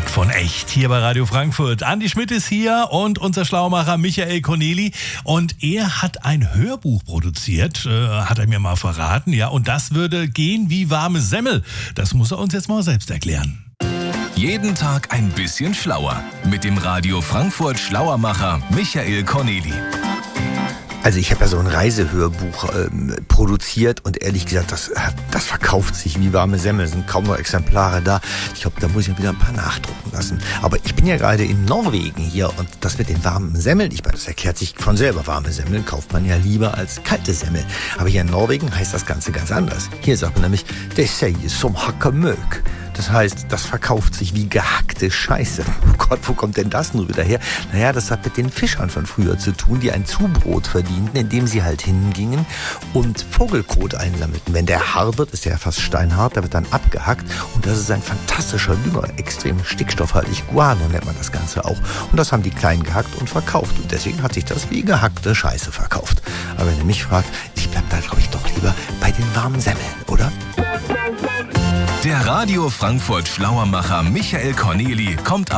von echt hier bei Radio Frankfurt. Andi Schmidt ist hier und unser Schlaumacher Michael Corneli. Und er hat ein Hörbuch produziert, hat er mir mal verraten. Ja, und das würde gehen wie warme Semmel. Das muss er uns jetzt mal selbst erklären. Jeden Tag ein bisschen schlauer mit dem Radio Frankfurt Schlauermacher Michael Corneli. Also ich habe ja so ein Reisehörbuch produziert und ehrlich gesagt, das verkauft sich wie warme Semmel. Es sind kaum noch Exemplare da. Ich glaube, da muss ich wieder ein paar nachdrucken lassen. Aber ich bin ja gerade in Norwegen hier und das mit den warmen Semmeln, ich meine, das erklärt sich von selber. Warme Semmeln kauft man ja lieber als kalte Semmel. Aber hier in Norwegen heißt das Ganze ganz anders. Hier sagt man nämlich, det säger som hakker møk. Das heißt, das verkauft sich wie gehackte Scheiße. Oh Gott, wo kommt denn das nur wieder her? Naja, das hat mit den Fischern von früher zu tun, die ein Zubrot verdienten, indem sie halt hingingen und Vogelkot einsammelten. Wenn der hart wird, ist der ja fast steinhart, der wird dann abgehackt und das ist ein fantastischer Dünger, extrem stickstoffhaltig. Guano nennt man das Ganze auch. Und das haben die klein gehackt und verkauft und deswegen hat sich das wie gehackte Scheiße verkauft. Aber wenn ihr mich fragt, ich bleib da, glaube ich, doch lieber bei den warmen Semmeln, oder? Der Radio Frankfurt Schlauermacher Michael Corneli kommt